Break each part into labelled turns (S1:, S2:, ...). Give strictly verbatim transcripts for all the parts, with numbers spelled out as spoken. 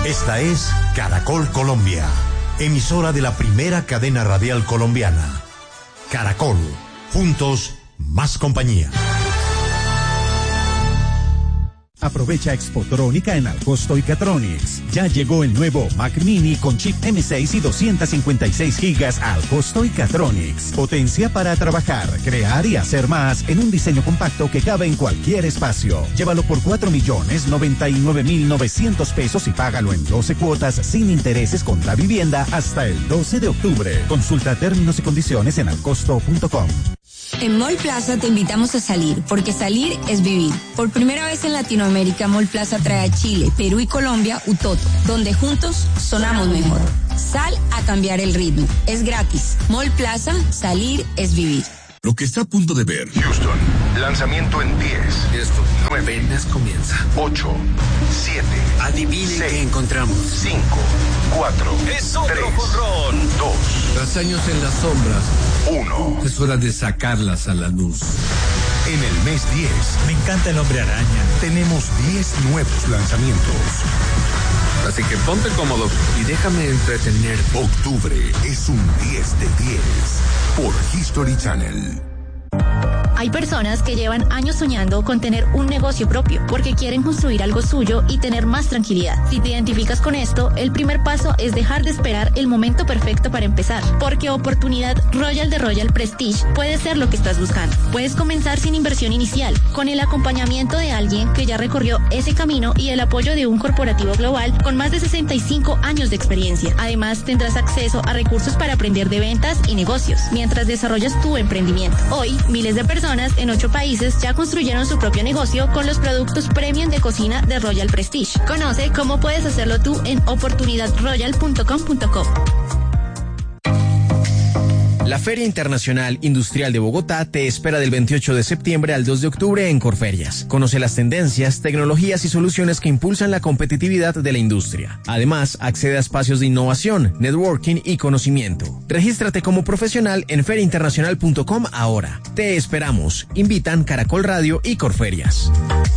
S1: Esta es Caracol Colombia, emisora de la primera cadena radial colombiana. Caracol, juntos, más compañía.
S2: Aprovecha Expotrónica en Alcosto y Catronics. Ya llegó el nuevo Mac Mini con chip eme seis y doscientos cincuenta y seis gigas a Alcosto y Catronics. Potencia para trabajar, crear y hacer más en un diseño compacto que cabe en cualquier espacio. Llévalo por cuatro millones noventa y nueve mil novecientos pesos y págalo en doce cuotas sin intereses contra vivienda hasta el doce de octubre. Consulta términos y condiciones en alcosto punto com.
S3: En Mall Plaza te invitamos a salir, porque salir es vivir. Por primera vez en Latinoamérica, Mall Plaza trae a Chile, Perú y Colombia Utoto, donde juntos sonamos mejor. Sal a cambiar el ritmo. Es gratis. Mall Plaza, salir es vivir.
S4: Lo que está a punto de ver.
S5: Houston, lanzamiento en diez.
S4: Esto apenas comienza.
S5: ocho, siete.
S4: Adivinen qué encontramos.
S5: cinco, cuatro.
S4: Es otro
S5: tres,
S4: jonrón.
S5: dos.
S4: Tras años en las sombras.
S5: uno.
S4: Es hora de sacarlas a la luz.
S1: En el mes diez,
S6: me encanta el Hombre Araña.
S1: tenemos diez nuevos lanzamientos.
S4: Así que ponte cómodo y déjame entretener.
S1: Octubre es un diez de diez por History Channel.
S7: Hay personas que llevan años soñando con tener un negocio propio porque quieren construir algo suyo y tener más tranquilidad. Si te identificas con esto, el primer paso es dejar de esperar el momento perfecto para empezar, porque Oportunidad Royal de Royal Prestige puede ser lo que estás buscando. Puedes comenzar sin inversión inicial, con el acompañamiento de alguien que ya recorrió ese camino y el apoyo de un corporativo global con más de sesenta y cinco años de experiencia. Además, tendrás acceso a recursos para aprender de ventas y negocios mientras desarrollas tu emprendimiento. Hoy, miles de personas en ocho países ya construyeron su propio negocio con los productos premium de cocina de Royal Prestige. Conoce cómo puedes hacerlo tú en oportunidad royal punto com punto co.
S8: La Feria Internacional Industrial de Bogotá te espera del veintiocho de septiembre al dos de octubre en Corferias. Conoce las tendencias, tecnologías y soluciones que impulsan la competitividad de la industria. Además, accede a espacios de innovación, networking y conocimiento. Regístrate como profesional en feria internacional punto com ahora. Te esperamos. Invitan Caracol Radio y Corferias.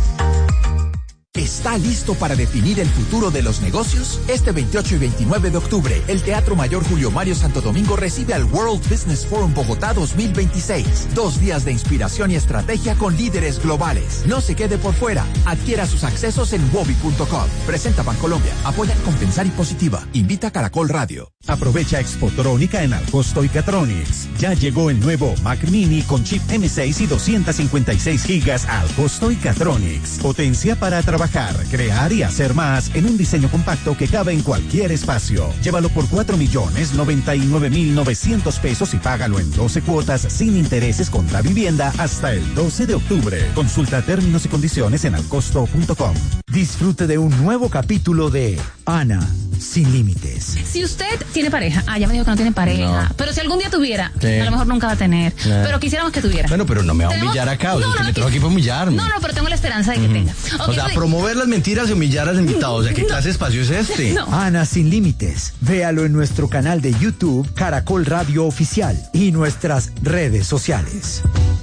S9: ¿Está listo para definir el futuro de los negocios? Este veintiocho y veintinueve de octubre, el Teatro Mayor Julio Mario Santo Domingo recibe al World Business Forum Bogotá dos mil veintiséis. Dos días de inspiración y estrategia con líderes globales. No se quede por fuera. Adquiera sus accesos en wobi punto com. Presenta Bancolombia. Apoya Compensar y Positiva. Invita Caracol Radio.
S2: Aprovecha Expotrónica en Alcosto y Catronics. Ya llegó el nuevo Mac Mini con chip eme seis y doscientos cincuenta y seis gigas a Alcosto y Catronics. Potencia para trabajar, crear y hacer más en un diseño compacto que cabe en cualquier espacio. Llévalo por cuatro millones noventa y nueve mil novecientos pesos y págalo en doce cuotas sin intereses contra vivienda hasta el doce de octubre. Consulta términos y condiciones en alcosto punto com.
S10: Disfrute de un nuevo capítulo de Ana sin límites.
S11: Si usted tiene pareja, ah, ya me dijo que no tiene pareja, no. Pero si algún día tuviera, sí. A lo mejor nunca va a tener, sí. Pero quisiéramos que tuviera.
S12: Bueno, pero no me va a humillar acá, o sea, no, no, que me trajo aquí para humillarme.
S11: No, no, pero tengo la esperanza de que uh-huh. tenga. Okay,
S12: o sea, okay. Promover las mentiras y humillar al invitado, o sea, ¿qué no. clase de espacio es este?
S10: No. Ana sin límites. Véalo en nuestro canal de YouTube, Caracol Radio Oficial, y nuestras redes sociales.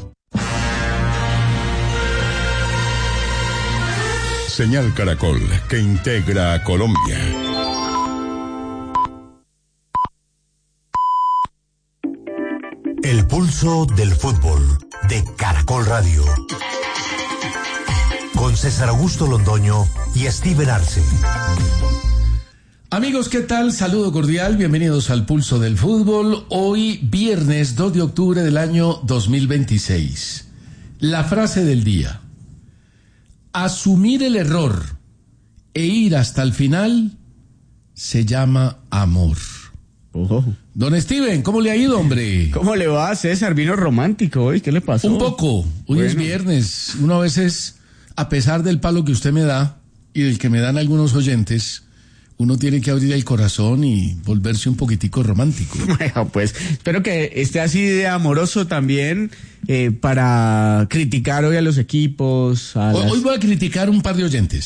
S1: Señal Caracol, que integra a Colombia. El pulso del fútbol de Caracol Radio. Con César Augusto Londoño y Steven Arce.
S13: Amigos, ¿qué tal? Saludo cordial, bienvenidos al Pulso del Fútbol. Hoy, viernes dos de octubre del año dos mil veintiséis. La frase del día: asumir el error e ir hasta el final se llama amor.
S14: Oh.
S13: Don Steven, ¿cómo le ha ido, hombre?
S14: ¿Cómo le va, César? Vino romántico hoy, ¿qué le pasó?
S13: Un poco, hoy bueno. Es viernes. Uno a veces, a pesar del palo que usted me da y del que me dan algunos oyentes, uno tiene que abrir el corazón y volverse un poquitico romántico.
S14: Bueno, pues espero que esté así de amoroso también eh, para criticar hoy a los equipos. A
S13: hoy,
S14: las...
S13: hoy voy a criticar un par de oyentes.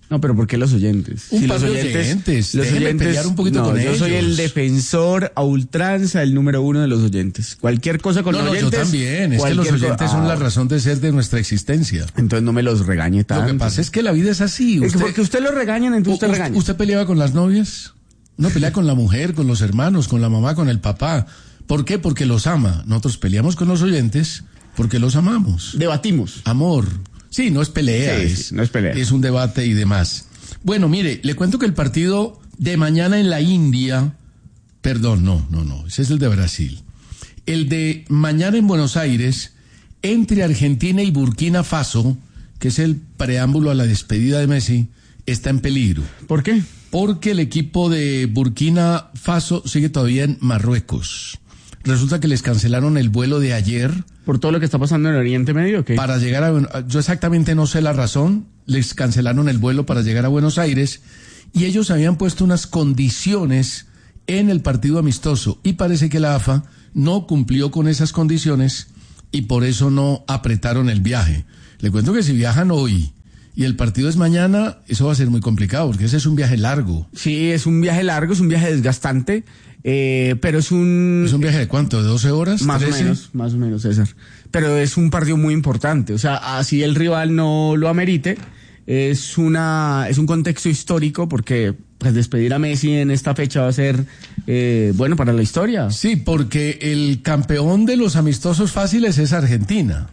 S14: No, pero ¿por qué los oyentes?
S13: Un
S14: si
S13: par
S14: los
S13: de
S14: oyentes,
S13: oyentes,
S14: los
S13: déjenme
S14: oyentes,
S13: pelear un poquito
S14: no,
S13: con
S14: yo
S13: ellos.
S14: soy el defensor a ultranza, el número uno de los oyentes. Cualquier cosa con
S13: no,
S14: los
S13: no,
S14: oyentes.
S13: yo también. Es que los oyentes son
S14: ah,
S13: la razón de ser de nuestra existencia.
S14: Entonces no me los regañe tanto.
S13: Lo que pasa es que la vida es así.
S14: Es
S13: Usted,
S14: porque usted lo regañan, entonces usted
S13: usted,
S14: regaña.
S13: ¿Usted peleaba con las novias? No, pelea con la mujer, con los hermanos, con la mamá, con el papá. ¿Por qué? Porque los ama. Nosotros peleamos con los oyentes porque los amamos.
S14: Debatimos.
S13: Amor. Sí, no es pelea.
S14: Sí,
S13: es,
S14: sí, no es pelea.
S13: Es un debate y demás. Bueno, mire, le cuento que el partido de mañana en la India, perdón, no, no, no, ese es el de Brasil. El de mañana en Buenos Aires, entre Argentina y Burkina Faso, que es el preámbulo a la despedida de Messi, está en peligro.
S14: ¿Por qué?
S13: Porque el equipo de Burkina Faso sigue todavía en Marruecos. Resulta que les cancelaron el vuelo de ayer.
S14: ¿Por todo lo que está pasando en el Oriente Medio o qué?
S13: Para llegar a... Yo exactamente no sé la razón. Les cancelaron el vuelo para llegar a Buenos Aires. Y ellos habían puesto unas condiciones en el partido amistoso. Y parece que la A F A no cumplió con esas condiciones y por eso no apretaron el viaje. Le cuento que si viajan hoy y el partido es mañana, eso va a ser muy complicado porque ese es un viaje largo.
S14: Sí, es un viaje largo, es un viaje desgastante. Eh, pero es un...
S13: ¿Es un viaje de cuánto? ¿De doce horas?
S14: Más
S13: ¿trece?
S14: o menos, más o menos, César. Pero es un partido muy importante. O sea, así el rival no lo amerite, es una es un contexto histórico porque pues despedir a Messi en esta fecha va a ser eh, bueno para la historia.
S13: Sí, porque el campeón de los amistosos fáciles es Argentina.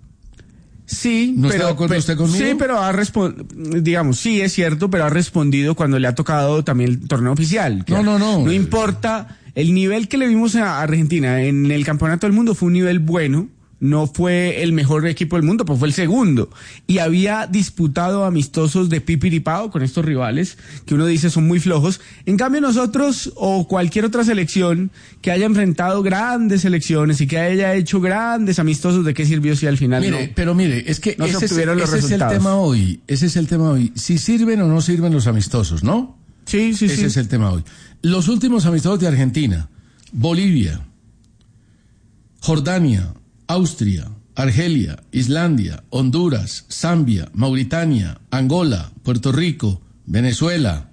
S14: Sí,
S13: ¿No
S14: pero,
S13: está de acuerdo
S14: pero-
S13: usted conmigo?
S14: sí, pero ha respondido, digamos, sí es cierto, pero ha respondido cuando le ha tocado también el torneo oficial. que
S13: No, no, no.
S14: No importa, el nivel que le vimos a Argentina en el campeonato del mundo fue un nivel bueno, no fue el mejor equipo del mundo, pues fue el segundo. Y había disputado amistosos de pipiripao con estos rivales que uno dice son muy flojos. En cambio nosotros o cualquier otra selección que haya enfrentado grandes selecciones y que haya hecho grandes amistosos, ¿de qué sirvió si al final
S13: Mire,
S14: no?
S13: pero mire, es que
S14: No se
S13: ese, es,
S14: obtuvieron los
S13: ese es el
S14: resultados.
S13: tema hoy. Ese es el tema hoy. Si sirven o no sirven los amistosos, ¿no?
S14: Sí, sí,
S13: Ese
S14: sí.
S13: es el tema hoy. Los últimos amistosos de Argentina, Bolivia, Jordania, Austria, Argelia, Islandia, Honduras, Zambia, Mauritania, Angola, Puerto Rico, Venezuela.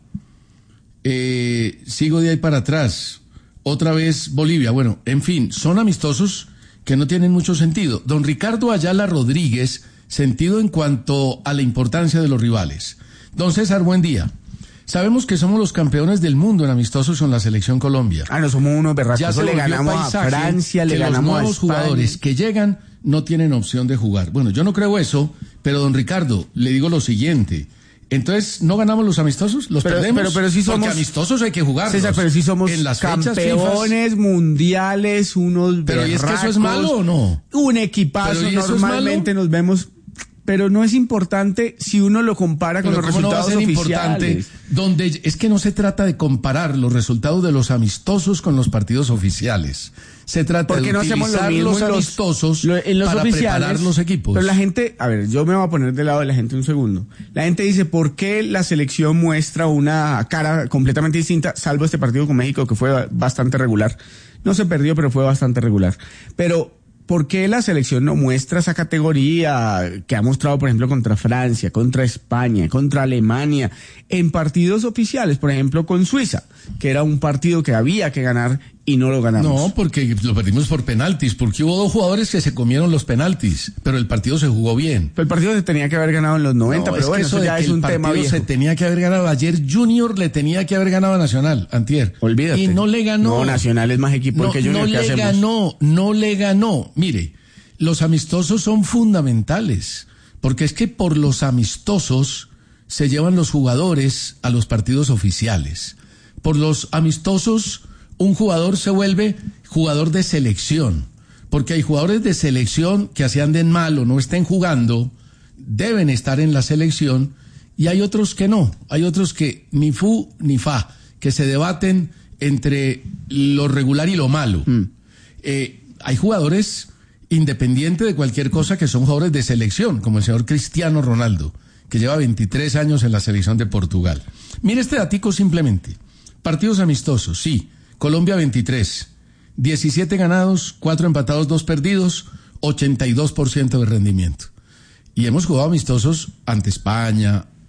S13: Eh, sigo de ahí para atrás. Otra vez Bolivia. Bueno, en fin, son amistosos que no tienen mucho sentido. Don Ricardo Ayala Rodríguez, sentido en cuanto a la importancia de los rivales. Don César, buen día. Sabemos que somos los campeones del mundo en amistosos con la selección Colombia.
S14: Ah, no somos unos berracos.
S13: Ya se
S14: le
S13: volvió
S14: ganamos a
S13: paisaje
S14: Francia, le
S13: que
S14: ganamos
S13: los
S14: a
S13: nuevos
S14: España.
S13: jugadores que llegan no tienen opción de jugar. Bueno, yo no creo eso, pero don Ricardo, le digo lo siguiente. Entonces, ¿no ganamos los amistosos? ¿Los
S14: Pero-
S13: perdemos?
S14: pero- pero sí somos-
S13: Porque amistosos hay que jugarlos.
S14: César, pero si somos
S13: en las fechas
S14: campeones mundiales, unos
S13: Pero, ¿y es que eso es
S14: berracos,
S13: malo o no?
S14: Un equipazo,
S13: Pero, ¿y eso es
S14: normalmente nos vemos, pero no es importante si uno lo compara con
S13: Pero
S14: los
S13: ¿cómo no va a
S14: resultados
S13: ser
S14: oficiales.
S13: importante? Donde es que no se trata de comparar los resultados de los amistosos con los partidos oficiales. Se trata
S14: Porque
S13: de
S14: no hacemos lo
S13: utilizar
S14: mismo
S13: los
S14: en los,
S13: amistosos
S14: lo- en los
S13: para
S14: oficiales,
S13: preparar los equipos.
S14: Pero la gente, a ver, yo me voy a poner del lado de la gente un segundo. La gente dice, ¿por qué la selección muestra una cara completamente distinta, salvo este partido con México que fue bastante regular? No se perdió, pero fue bastante regular. Pero ¿por qué la selección no muestra esa categoría que ha mostrado, por ejemplo, contra Francia, contra España, contra Alemania, en partidos oficiales, por ejemplo, con Suiza, que era un partido que había que ganar y no lo ganamos?
S13: No, porque lo perdimos por penaltis, porque hubo dos jugadores que se comieron los penaltis, pero el partido se jugó bien.
S14: Pero el partido se tenía que haber ganado en los noventa,
S13: No,
S14: pero
S13: es
S14: bueno,
S13: que eso
S14: eso
S13: de
S14: ya
S13: que
S14: es
S13: el
S14: un tema
S13: partido
S14: viejo.
S13: se tenía que haber ganado ayer. Junior le tenía que haber ganado a Nacional, antier.
S14: Olvídate.
S13: Y no le ganó.
S14: No, Nacional es más equipo
S13: No,
S14: que Junior.
S13: no
S14: ¿qué
S13: le
S14: hacemos?
S13: ganó, no le ganó. Mire, los amistosos son fundamentales, porque es que por los amistosos se llevan los jugadores a los partidos oficiales. Por los amistosos, un jugador se vuelve jugador de selección, porque hay jugadores de selección que así anden mal o no estén jugando, deben estar en la selección, y hay otros que no, hay otros que ni fu ni fa, que se debaten entre lo regular y lo malo.
S14: Mm.
S13: Eh, hay jugadores, independiente de cualquier cosa, que son jugadores de selección, como el señor Cristiano Ronaldo, que lleva veintitrés años en la selección de Portugal. Mire este datico simplemente. Partidos amistosos, sí. Colombia veintitrés, diecisiete ganados, cuatro empatados, dos perdidos, ochenta y dos por ciento de rendimiento. Y hemos jugado amistosos ante España,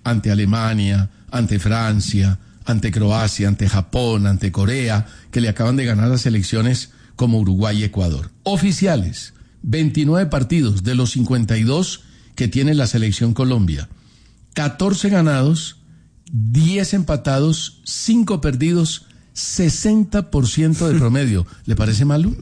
S13: ante Alemania, ante Francia, ante Croacia, ante Japón, ante Corea, que le acaban de ganar las selecciones como Uruguay y Ecuador. Oficiales, veintinueve partidos de los cincuenta y dos que tiene la selección Colombia. catorce ganados, diez empatados, cinco perdidos, sesenta por ciento de promedio. ¿Le parece malo?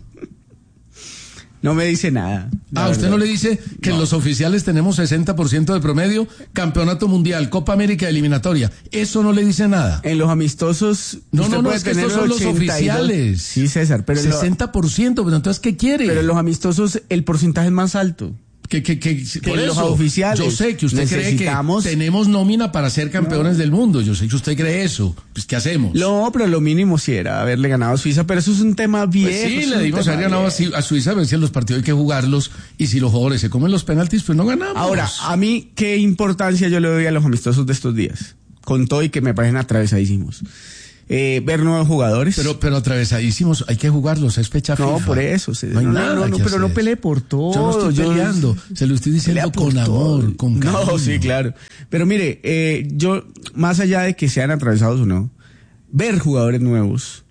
S14: No me dice nada.
S13: Ah, ¿usted verdad. no le dice que no. En los oficiales tenemos sesenta por ciento de promedio, campeonato mundial, Copa América, eliminatoria? ¿Eso no le dice nada?
S14: En los amistosos...
S13: No, no, no, es que estos son los oficiales.
S14: Sí, César, pero...
S13: sesenta por ciento, pero entonces, ¿qué quiere?
S14: Pero en los amistosos el porcentaje es más alto.
S13: Que, que, que,
S14: que por los eso, oficiales.
S13: Yo sé que usted cree que tenemos nómina para ser campeones no. del mundo. Yo sé que usted cree eso. Pues, ¿qué hacemos?
S14: No, pero lo mínimo sí era haberle ganado a Suiza, pero eso es un tema viejo.
S13: Pues sí, le dimos haber ganado a Suiza, pero si en los partidos hay que jugarlos y si los jugadores se comen los penaltis, pues no ganamos.
S14: Ahora, a mí, ¿qué importancia yo le doy a los amistosos de estos días? Con todo y que me parecen atravesadísimos. Eh, ver nuevos jugadores.
S13: Pero, pero atravesadísimos, hay que jugarlos, es fecha FIFA.
S14: No, por eso. Se,
S13: no, hay
S14: no,
S13: nada
S14: no, no,
S13: que
S14: pero
S13: hacer.
S14: no pelee por todo.
S13: Yo no estoy
S14: yo
S13: peleando, se lo estoy diciendo con amor, todo. con cariño.
S14: No, sí, claro. Pero mire, eh, yo, más allá de que sean atravesados o no, ver jugadores nuevos.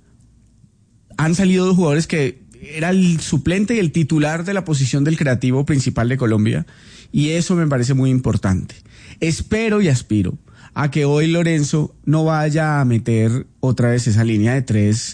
S14: Han salido dos jugadores que era el suplente y el titular de la posición del creativo principal de Colombia, y eso me parece muy importante. Espero y aspiro a que hoy Lorenzo no vaya a meter otra vez esa línea de tres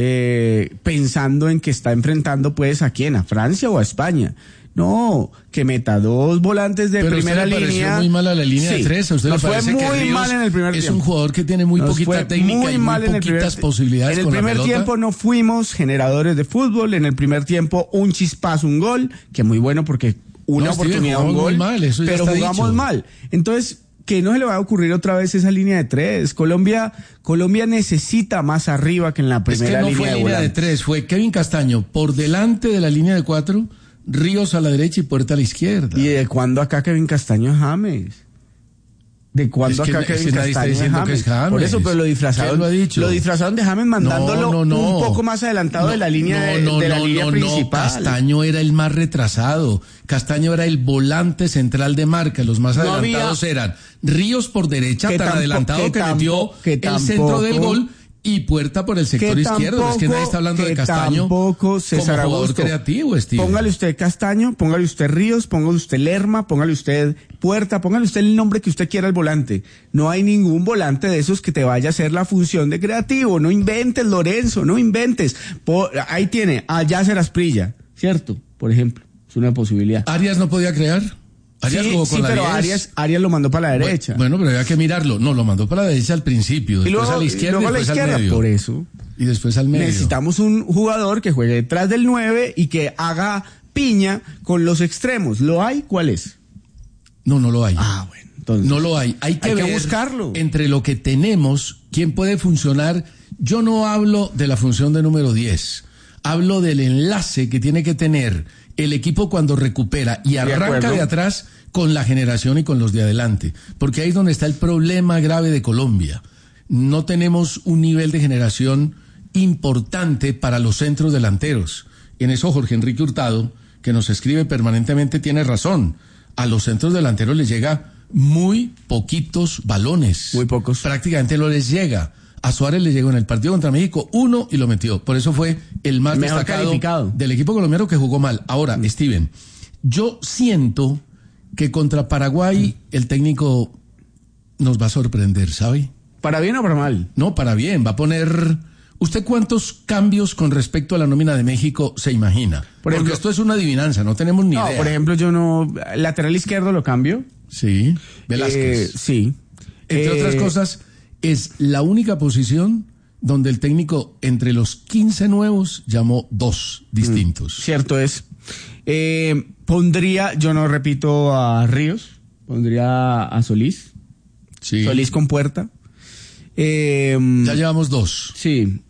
S14: eh, pensando en que está enfrentando pues a quién, a Francia o a España. No, que meta dos volantes de
S13: Pero
S14: primera
S13: línea. Pero
S14: línea.
S13: usted le pareció muy mala la línea
S14: sí,
S13: de tres. ¿A usted
S14: nos
S13: le parece
S14: fue
S13: que
S14: muy
S13: Ríos
S14: mal en el primer
S13: es
S14: tiempo.
S13: un jugador que tiene muy
S14: nos
S13: poquita técnica
S14: muy
S13: y
S14: mal
S13: muy
S14: en el
S13: poquitas
S14: primer,
S13: posibilidades
S14: en el
S13: con la
S14: primer
S13: pelota?
S14: tiempo no fuimos generadores de fútbol. En el primer tiempo un chispazo, un gol, que muy bueno porque una
S13: no,
S14: oportunidad,
S13: Steven,
S14: un gol.
S13: Mal, eso ya
S14: pero
S13: está
S14: jugamos
S13: dicho.
S14: mal. Entonces, que no se le va a ocurrir otra vez esa línea de tres. Colombia, Colombia necesita más arriba que en la primera
S13: es que no
S14: línea
S13: fue
S14: de
S13: línea
S14: volantes.
S13: de tres, fue Kevin Castaño por delante de la línea de cuatro, Ríos a la derecha y Puerta a la izquierda.
S14: ¿Y de cuándo acá Kevin Castaño es James? ¿De cuándo
S13: es que,
S14: acá Kevin
S13: es que
S14: Castaño es James?
S13: Que es James?
S14: Por eso, pero lo disfrazaron.
S13: ¿Quién lo ha dicho?
S14: Lo disfrazaron de James mandándolo
S13: no, no, no.
S14: un poco más adelantado
S13: no,
S14: de la línea,
S13: no,
S14: de,
S13: no,
S14: de la
S13: no,
S14: línea
S13: no,
S14: principal.
S13: No, Castaño era el más retrasado. Castaño era el volante central de marca. Los más
S14: no
S13: adelantados
S14: había...
S13: eran Ríos por derecha, tan
S14: tampo,
S13: adelantado que,
S14: tampo,
S13: metió
S14: que
S13: el
S14: tampoco,
S13: centro del gol. Y Puerta por el sector
S14: que
S13: izquierdo.
S14: Tampoco,
S13: es que nadie está hablando de Castaño
S14: tampoco, César
S13: como jugador
S14: Augusto,
S13: creativo, Steve.
S14: Póngale usted Castaño, póngale usted Ríos, póngale usted Lerma, póngale usted Puerta, póngale usted el nombre que usted quiera al volante. No hay ningún volante de esos que te vaya a hacer la función de creativo. No inventes, Lorenzo, no inventes. Por, ahí tiene a Yasser Asprilla, ¿cierto? Por ejemplo, es una posibilidad.
S13: ¿Arias no podía crear? Arias
S14: sí,
S13: jugó
S14: sí
S13: con
S14: pero
S13: la
S14: Arias, Arias lo mandó para la derecha.
S13: Bueno, bueno, pero había que mirarlo. No, lo mandó para la derecha al principio, después
S14: luego,
S13: a la izquierda y,
S14: y luego
S13: después
S14: a la izquierda,
S13: al medio.
S14: Por eso.
S13: Y después al medio.
S14: Necesitamos un jugador que juegue detrás del nueve y que haga piña con los extremos. ¿Lo hay? ¿Cuál es?
S13: No, no lo hay.
S14: Ah, bueno. Entonces,
S13: no lo hay. Hay que,
S14: hay
S13: ver
S14: que buscarlo.
S13: Entre lo que tenemos, quién puede funcionar. Yo no hablo de la función de número diez. Hablo del enlace que tiene que tener el equipo cuando recupera y arranca de, de atrás con la generación y con los de adelante. Porque ahí es donde está el problema grave de Colombia. No tenemos un nivel de generación importante para los centros delanteros. En eso Jorge Enrique Hurtado, que nos escribe permanentemente, tiene razón. A los centros delanteros les llega muy poquitos balones.
S14: Muy pocos.
S13: Prácticamente no les llega. A Suárez le llegó en el partido contra México uno y lo metió. Por eso fue el más
S14: Mejor
S13: destacado
S14: calificado
S13: del equipo colombiano que jugó mal. Ahora, mm. Steven, yo siento que contra Paraguay mm. el técnico nos va a sorprender, ¿sabe?
S14: ¿Para bien o para mal?
S13: No, para bien. Va a poner... ¿Usted cuántos cambios con respecto a la nómina de México se imagina? Por ejemplo, porque esto es una adivinanza, no tenemos ni
S14: no,
S13: idea.
S14: Por ejemplo, yo no... Lateral izquierdo lo cambio.
S13: Sí, Velázquez.
S14: Eh, sí.
S13: Entre eh, otras cosas, es la única posición donde el técnico, entre los quince nuevos, llamó dos distintos.
S14: Mm, cierto es. Eh, pondría, yo no repito a Ríos, pondría a Solís.
S13: Sí.
S14: Solís con Puerta. Eh,
S13: ya llevamos dos.
S14: Sí.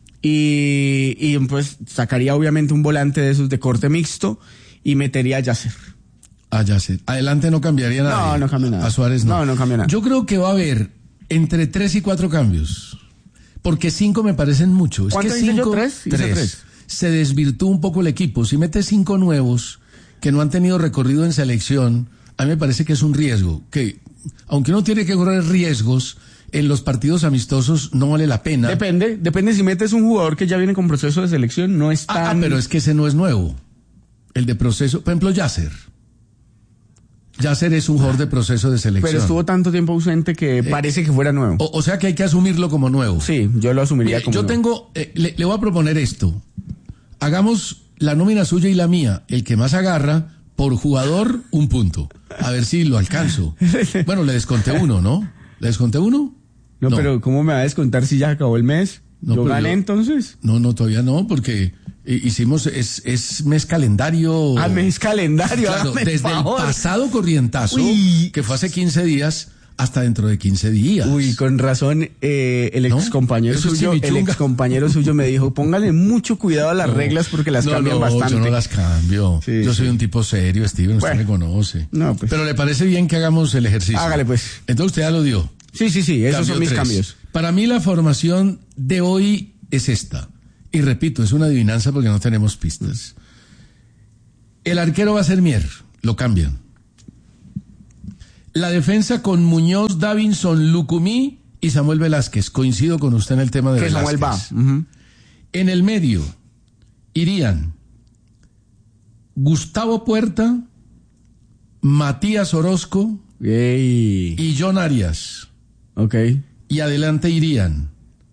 S14: Y, y pues sacaría obviamente un volante de esos de corte mixto y metería a Yasser.
S13: A Yasser. Adelante no cambiaría nada.
S14: No, no cambia nada.
S13: A Suárez no.
S14: No, no cambia nada.
S13: Yo creo que va a haber entre tres y cuatro cambios. Porque cinco me parecen mucho. Es
S14: ¿Cuánto
S13: que
S14: hice
S13: cinco,
S14: yo? ¿Tres?
S13: Tres.
S14: Hice tres.
S13: Se desvirtúa un poco el equipo. Si metes cinco nuevos que no han tenido recorrido en selección, a mí me parece que es un riesgo. Que aunque uno tiene que correr riesgos, en los partidos amistosos no vale la pena.
S14: Depende, depende si metes un jugador que ya viene con proceso de selección, no es tan...
S13: Ah, pero es que ese no es nuevo. El de proceso, por ejemplo, Yasser. Yasser es un jugador de proceso de selección.
S14: Pero estuvo tanto tiempo ausente que eh, parece que fuera nuevo.
S13: O, o sea que hay que asumirlo como nuevo.
S14: Sí, yo lo asumiría
S13: Mire,
S14: como
S13: yo
S14: nuevo.
S13: tengo, eh, le, le voy a proponer esto. Hagamos la nómina suya y la mía. El que más agarra, por jugador, un punto. A ver si lo alcanzo. Bueno, le desconté uno, ¿no? ¿Le desconté uno?
S14: No, no, pero ¿cómo me va a descontar si ya acabó el mes?
S13: No,
S14: ¿Yo gané yo, entonces?
S13: No, no, todavía no, porque hicimos, es, es mes calendario.
S14: Ah, mes calendario.
S13: Claro, desde el, el pasado corrientazo, Uy. que fue hace quince días, hasta dentro de quince días.
S14: Uy, con razón, eh, el ex compañero
S13: ¿No?
S14: suyo, el ex compañero suyo me dijo, póngale mucho cuidado a las no, reglas porque las
S13: no,
S14: cambian
S13: no,
S14: bastante.
S13: Yo no las cambio. Sí, yo soy
S14: sí.
S13: un tipo serio, Steven, usted bueno, me conoce.
S14: No, pues.
S13: Pero le parece bien que hagamos el ejercicio.
S14: Hágale pues.
S13: Entonces usted ya lo dio.
S14: Sí, sí, sí, esos
S13: Cambio
S14: son mis
S13: tres.
S14: cambios.
S13: Para mí la formación de hoy es esta. Y repito, es una adivinanza porque no tenemos pistas. El arquero va a ser Mier, lo cambian. La defensa con Muñoz, Davinson, Lucumí y Samuel Velázquez. Coincido con usted en el tema de
S14: que
S13: Velázquez.
S14: Samuel va. Uh-huh.
S13: En el medio irían Gustavo Puerta, Matías Orozco
S14: Yay.
S13: y John Arias.
S14: Ok.
S13: Y adelante irían...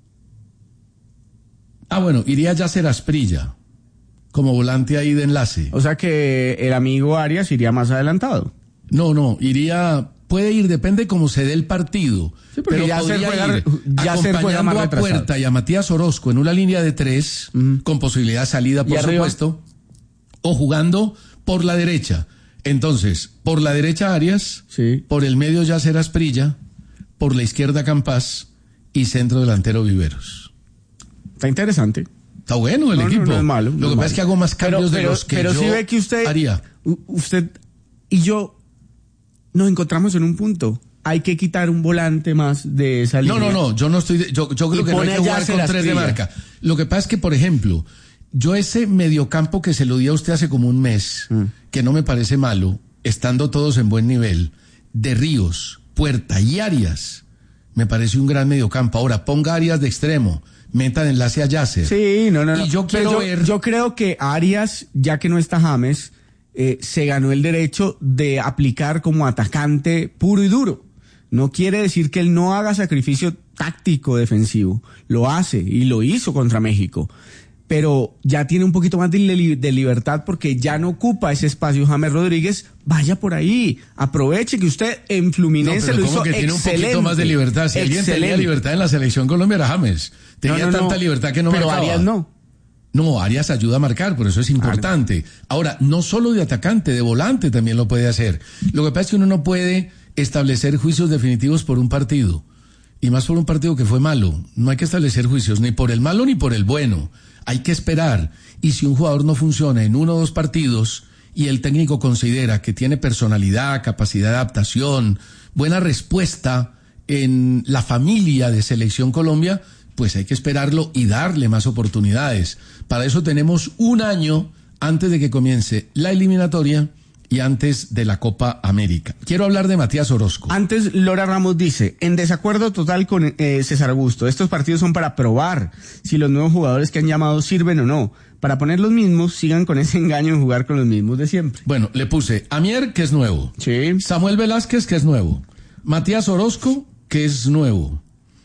S13: Ah, bueno, iría Yasser Asprilla como volante ahí de enlace.
S14: O sea que el amigo Arias iría más adelantado.
S13: No, no, iría, puede ir, depende cómo se dé el partido.
S14: Sí, porque
S13: pero
S14: ya
S13: podría
S14: se juega,
S13: ir
S14: ya se juega
S13: acompañando
S14: más
S13: a
S14: retrasado.
S13: Puerta y a Matías Orozco en una línea de tres, uh-huh. con posibilidad de salida, por supuesto, o jugando por la derecha. Entonces, por la derecha Arias,
S14: sí.
S13: por el medio Yasser Asprilla, por la izquierda Campas y centro delantero Viveros.
S14: Está interesante.
S13: Está bueno el
S14: no,
S13: equipo.
S14: No, no es malo.
S13: Lo
S14: no
S13: que
S14: es
S13: pasa
S14: malo.
S13: es que hago más cambios
S14: pero,
S13: de los que
S14: pero
S13: yo
S14: sí ve que usted,
S13: haría.
S14: Usted y yo nos encontramos en un punto. Hay que quitar un volante más de esa línea.
S13: No, no, no. Yo no estoy. De, yo, yo creo que no hay que jugar con tres de marca. Lo que pasa es que, por ejemplo, yo ese mediocampo que se lo di a usted hace como un mes, mm. que no me parece malo, estando todos en buen nivel, de Ríos, Puerta y Arias, me parece un gran mediocampo. Ahora, ponga Arias de extremo. Meta de enlace a Yasser.
S14: Sí, no, no, no.
S13: Y yo quiero
S14: yo,
S13: ver...
S14: yo creo que Arias, ya que no está James, eh, se ganó el derecho de aplicar como atacante puro y duro. No quiere decir que él no haga sacrificio táctico defensivo. Lo hace y lo hizo contra México. Pero ya tiene un poquito más de, li- de libertad porque ya no ocupa ese espacio James Rodríguez. Vaya por ahí. Aproveche que usted en Fluminense
S13: no,
S14: lo hizo
S13: que
S14: excelente.
S13: Tiene un poquito más de libertad. Si excelente. Alguien tenía libertad en la selección Colombia era James. Tenía no, no, tanta no. libertad que no
S14: Pero
S13: marcaba.
S14: Arias no.
S13: No, Arias ayuda a marcar, por eso es importante. Ahora, no solo de atacante, de volante también lo puede hacer. Lo que pasa es que uno no puede establecer juicios definitivos por un partido. Y más por un partido que fue malo. No hay que establecer juicios ni por el malo ni por el bueno. Hay que esperar. Y si un jugador no funciona en uno o dos partidos y el técnico considera que tiene personalidad, capacidad de adaptación, buena respuesta en la familia de Selección Colombia, pues hay que esperarlo y darle más oportunidades. Para eso tenemos un año antes de que comience la eliminatoria y antes de la Copa América. Quiero hablar de Matías Orozco.
S14: Antes, Lora Ramos dice, en desacuerdo total con eh, César Augusto, estos partidos son para probar si los nuevos jugadores que han llamado sirven o no. Para poner los mismos, sigan con ese engaño de jugar con los mismos de siempre.
S13: Bueno, le puse a Mier, que es nuevo.
S14: Sí.
S13: Samuel Velázquez, que es nuevo. Matías Orozco, que es nuevo.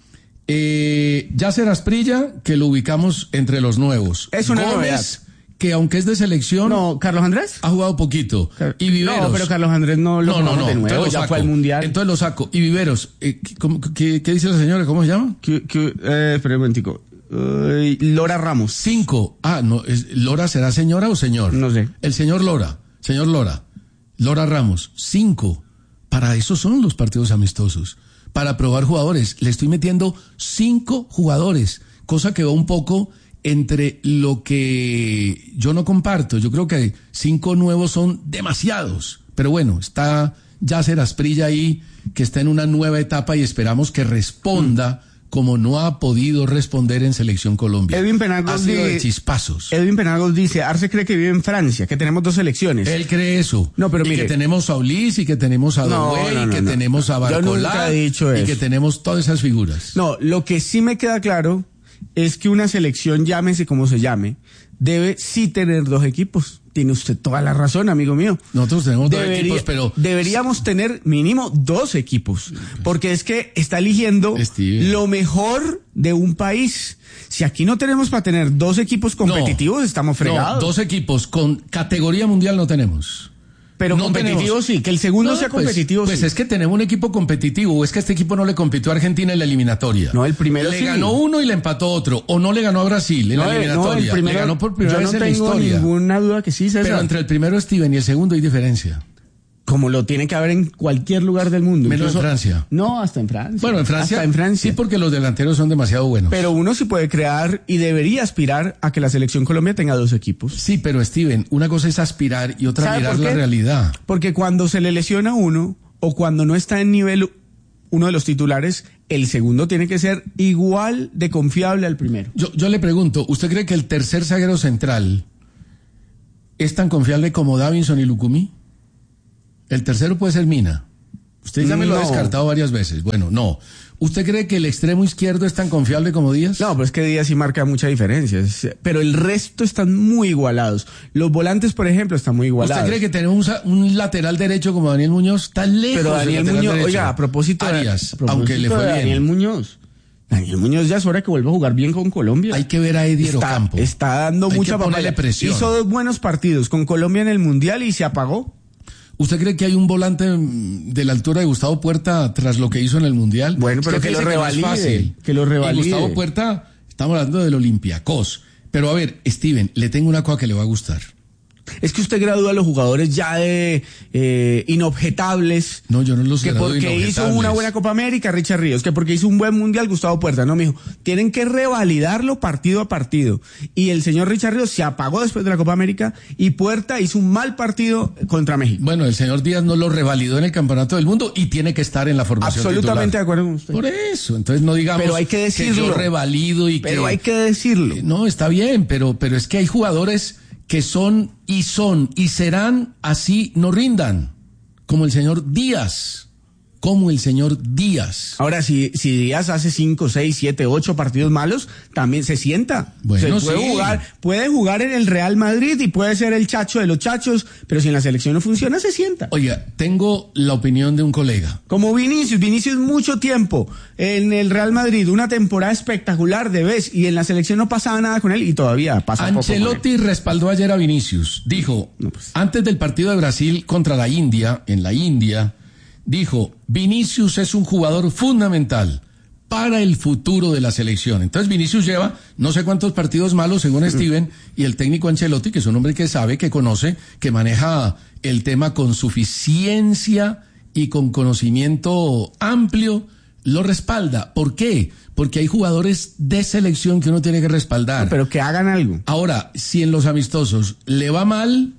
S13: Eh, Yasser Asprilla, que lo ubicamos entre los nuevos.
S14: Es una
S13: Gómez,
S14: novedad.
S13: Que aunque es de selección...
S14: No, ¿Carlos Andrés?
S13: Ha jugado poquito. Car- y Viveros...
S14: No, pero Carlos Andrés no lo
S13: no, no, no,
S14: de nuevo, ya
S13: saco.
S14: fue al Mundial.
S13: Entonces lo saco. Y Viveros, eh, ¿cómo, qué, ¿qué dice la señora? ¿Cómo se llama?
S14: Que, que, eh, espera un momentico. Uh, Lora Ramos.
S13: Cinco. Ah, no, es, ¿Lora será señora o señor?
S14: No sé.
S13: El señor Lora. Señor Lora. Lora Ramos. Cinco. Para eso son los partidos amistosos. Para probar jugadores. Le estoy metiendo cinco jugadores. Cosa que va un poco entre lo que yo no comparto. Yo creo que cinco nuevos son demasiados. Pero bueno, está Yasser Asprilla ahí, que está en una nueva etapa y esperamos que responda como no ha podido responder en Selección Colombia.
S14: Edwin Penagos
S13: ha sido de
S14: dice,
S13: chispazos.
S14: Edwin Penagos dice, Arce cree que vive en Francia, que tenemos dos selecciones.
S13: Él cree eso.
S14: No, pero
S13: y
S14: mire,
S13: que tenemos a Ulis y que tenemos a
S14: no,
S13: Doué
S14: no, no,
S13: y que
S14: no,
S13: tenemos
S14: no.
S13: a Barcolá.
S14: Yo nunca he dicho
S13: y
S14: eso.
S13: que tenemos todas esas figuras.
S14: No, lo que sí me queda claro es que una selección, llámese como se llame, debe sí tener dos equipos. Tiene usted toda la razón, amigo mío.
S13: Nosotros tenemos
S14: Debería,
S13: dos equipos, pero...
S14: Deberíamos tener mínimo dos equipos, porque es que está eligiendo Steve. lo mejor de un país. Si aquí no tenemos para tener dos equipos competitivos, no, estamos fregados.
S13: No, dos equipos con categoría mundial no tenemos.
S14: Pero
S13: no
S14: competitivo
S13: tenemos.
S14: sí, que el segundo
S13: no,
S14: sea
S13: pues,
S14: competitivo
S13: pues
S14: sí.
S13: es que tenemos un equipo competitivo, o es que este equipo no le compitió a Argentina en la eliminatoria.
S14: No, el primero
S13: le
S14: sí.
S13: ganó uno y le empató otro, o no le ganó a Brasil en
S14: no,
S13: la eliminatoria.
S14: No, el primero,
S13: le ganó por primera
S14: yo
S13: vez
S14: no
S13: en la historia.
S14: tengo ninguna duda que sí, César.
S13: Pero entre el primero Steven y el segundo hay diferencia.
S14: Como lo tiene que haber en cualquier lugar del mundo.
S13: Menos
S14: Incluso,
S13: en Francia.
S14: No, hasta en Francia.
S13: Bueno, en Francia.
S14: Hasta en Francia.
S13: Sí, porque los delanteros son demasiado buenos.
S14: Pero uno sí puede crear y debería aspirar a que la selección Colombia tenga dos equipos.
S13: Sí, pero Steven, una cosa es aspirar y otra mirar la realidad.
S14: Porque cuando se le lesiona uno o cuando no está en nivel uno de los titulares, el segundo tiene que ser igual de confiable al primero.
S13: Yo, yo le pregunto, ¿usted cree que el tercer zaguero central es tan confiable como Davinson y Lucumí? El tercero puede ser Mina. Usted ya me lo no. ha descartado varias veces. Bueno, no. ¿Usted cree que el extremo izquierdo es tan confiable como Díaz?
S14: No, pues es que Díaz sí marca mucha diferencia. Pero el resto están muy igualados. Los volantes, por ejemplo, están muy igualados.
S13: ¿Usted cree que tenemos un, un lateral derecho como Daniel Muñoz? Está lejos.
S14: Pero Daniel Muñoz, derecho. oiga, a propósito de,
S13: Arias,
S14: a propósito
S13: aunque le fue
S14: de
S13: bien.
S14: Daniel Muñoz. Daniel Muñoz ya es hora que vuelva a jugar bien con Colombia.
S13: Hay que ver a Eddie Ocampo.
S14: Está, está dando
S13: Hay
S14: mucha papaya.
S13: Presión.
S14: Hizo dos buenos partidos con Colombia en el Mundial y se apagó.
S13: ¿Usted cree que hay un volante de la altura de Gustavo Puerta tras lo que hizo en el Mundial?
S14: Bueno, pero que, que lo revalide. Que, no que lo revalide.
S13: Y Gustavo Puerta, estamos hablando del Olympiacos. Pero a ver, Steven, le tengo una cosa que le va a gustar.
S14: Es que usted gradúa a los jugadores ya de eh, inobjetables.
S13: No, yo no los
S14: Que porque hizo una buena Copa América, Richard Ríos. Que porque hizo un buen Mundial, Gustavo Puerta. No, mijo. Tienen que revalidarlo partido a partido. Y el señor Richard Ríos se apagó después de la Copa América y Puerta hizo un mal partido contra México.
S13: Bueno, el señor Díaz no lo revalidó en el Campeonato del Mundo y tiene que estar en la formación
S14: Absolutamente
S13: titular.
S14: de acuerdo con usted.
S13: Por eso. Entonces no digamos
S14: pero hay que, decirlo.
S13: que yo revalido y
S14: pero
S13: que...
S14: Pero hay que decirlo.
S13: Eh, no, está bien, pero, pero es que hay jugadores que son y son y serán así no rindan, como el señor Díaz, como el señor Díaz.
S14: Ahora, si, si Díaz hace cinco, seis, siete, ocho partidos malos, también se sienta.
S13: Bueno,
S14: se puede
S13: sí.
S14: jugar, puede jugar en el Real Madrid y puede ser el chacho de los chachos, pero si en la selección no funciona, se sienta.
S13: Oiga, tengo la opinión de un colega.
S14: Como Vinicius, Vinicius mucho tiempo en el Real Madrid, una temporada espectacular de vez, y en la selección no pasaba nada con él y todavía pasa poco con él.
S13: Ancelotti respaldó ayer a Vinicius. Dijo, no, pues. antes del partido de Brasil contra la India, en la India, dijo, Vinicius es un jugador fundamental para el futuro de la selección. Entonces Vinicius lleva no sé cuántos partidos malos según Steven, y el técnico Ancelotti, que es un hombre que sabe, que conoce, que maneja el tema con suficiencia y con conocimiento amplio, lo respalda. ¿Por qué? Porque hay jugadores de selección que uno tiene que respaldar.
S14: No, pero que hagan algo.
S13: Ahora, si en los amistosos le va mal,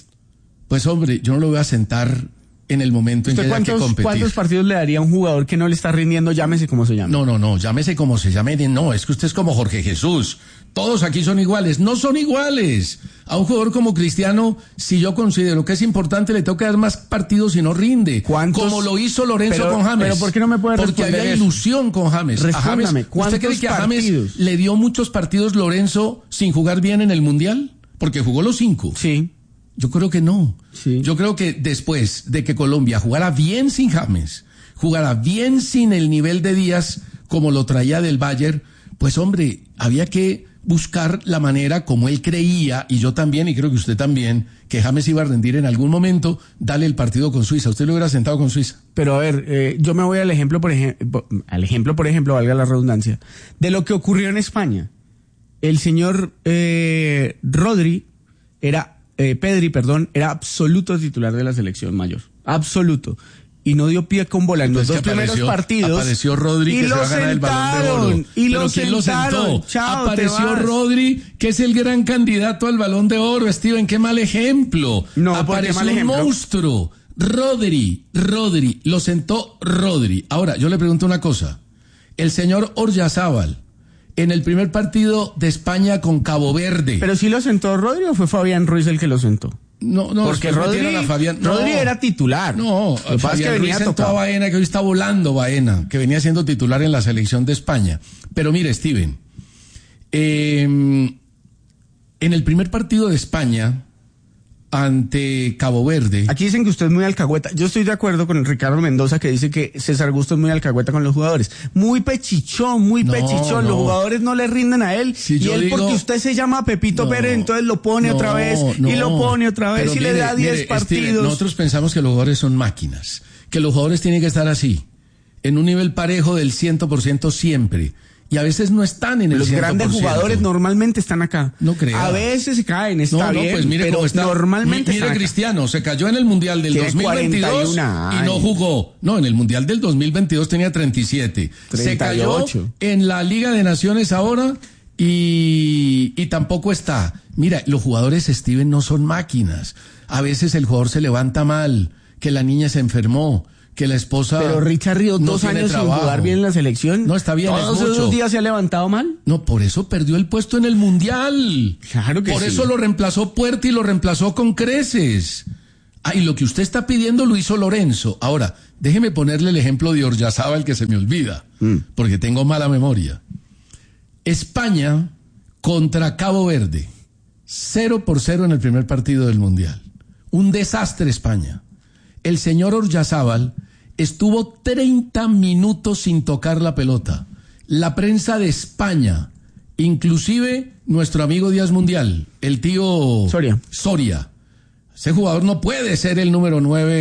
S13: pues hombre, yo no lo voy a sentar en el momento en que haya que competir.
S14: ¿Cuántos partidos le daría a un jugador que no le está rindiendo, llámese como se llame?
S13: No, no, no, llámese como se llame. No, es que usted es como Jorge Jesús. Todos aquí son iguales. No son iguales. A un jugador como Cristiano, si yo considero que es importante, le tengo que dar más partidos y no rinde.
S14: ¿Cuántos?
S13: Como lo hizo Lorenzo
S14: pero,
S13: con James.
S14: Pero ¿por qué no me puede
S13: responder
S14: Porque
S13: había
S14: eso?
S13: ilusión con James. A James ¿Usted cree que a James
S14: partidos?
S13: le dio muchos partidos Lorenzo sin jugar bien en el Mundial? Porque jugó los cinco.
S14: Sí.
S13: Yo creo que no.
S14: Sí.
S13: Yo creo que después de que Colombia jugara bien sin James, jugara bien sin el nivel de Díaz como lo traía del Bayern, pues hombre, había que buscar la manera como él creía, y yo también, y creo que usted también, que James iba a rendir en algún momento, dale el partido con Suiza. Usted lo hubiera sentado con Suiza.
S14: Pero a ver, eh, yo me voy al ejemplo, por ejemplo, al ejemplo, por ejemplo, valga la redundancia, de lo que ocurrió en España. El señor eh, Rodri era Eh, Pedri, perdón, era absoluto titular de la selección mayor. Absoluto. Y no dio pie con bola en los dos primeros
S13: apareció,
S14: partidos.
S13: Apareció Rodri, que se va a ganar el Balón de Oro.
S14: Y
S13: ¿Pero
S14: lo
S13: quién
S14: sentaron.
S13: lo sentó?
S14: Chao,
S13: apareció Rodri, que es el gran candidato al Balón de Oro. Steven, qué mal ejemplo.
S14: No,
S13: apareció
S14: mal
S13: un
S14: ejemplo?
S13: monstruo. Rodri, Rodri, lo sentó Rodri. Ahora, yo le pregunto una cosa. El señor Oryazábal, en el primer partido de España con Cabo Verde.
S14: ¿Pero sí lo sentó Rodri o fue Fabián Ruiz el que lo sentó?
S13: No, no,
S14: porque Rodri,
S13: a Fabián, no,
S14: Rodri era titular.
S13: No,
S14: lo
S13: Fabián
S14: que venía
S13: Ruiz sentó a Baena, que hoy está volando Baena, que venía siendo titular en la selección de España. Pero mire, Steven, eh, en el primer partido de España ante Cabo Verde.
S14: Aquí dicen que usted es muy alcahueta. Yo estoy de acuerdo con Ricardo Mendoza, que dice que César Augusto es muy alcahueta con los jugadores. Muy pechichón, muy no, pechichón. No. Los jugadores no le rinden a él. Si y él, digo, porque usted se llama Pepito no, Pérez, entonces lo pone no, otra vez no, y lo pone otra vez y mire, le da diez partidos. Steven,
S13: nosotros pensamos que los jugadores son máquinas, que los jugadores tienen que estar así, en un nivel parejo del cien por ciento siempre. Y a veces no están en el
S14: Los
S13: cien por ciento.
S14: Grandes jugadores normalmente están acá.
S13: No creo.
S14: A veces se caen, está
S13: no, no,
S14: bien,
S13: pues mire
S14: pero
S13: cómo está.
S14: normalmente
S13: Mire,
S14: están
S13: Cristiano, acá. Se cayó en el Mundial del tiene dos mil veintidós y no jugó. No, en el Mundial del dos mil veintidós tenía treinta y siete. treinta y ocho. Se cayó en la Liga de Naciones ahora y, y tampoco está. Mira, los jugadores, Steven, no son máquinas. A veces el jugador se levanta mal, que la niña se enfermó, que la esposa.
S14: Pero Richard Ríos, no dos años trabajo. Sin jugar bien en la selección.
S13: No, está bien.
S14: ¿Todos esos días se ha levantado mal?
S13: No, por eso perdió el puesto en el Mundial.
S14: Claro que
S13: por
S14: sí.
S13: Por eso lo reemplazó Puerta y lo reemplazó con creces. Ah, y lo que usted está pidiendo lo hizo Lorenzo. Ahora, déjeme ponerle el ejemplo de Oryazábal que se me olvida, mm. porque tengo mala memoria. España contra Cabo Verde. Cero por cero en el primer partido del Mundial. Un desastre España. El señor Oryazábal estuvo treinta minutos sin tocar la pelota. La prensa de España, inclusive nuestro amigo Díaz Mundial, el tío
S14: Soria.
S13: Soria. Ese jugador no puede ser el número nueve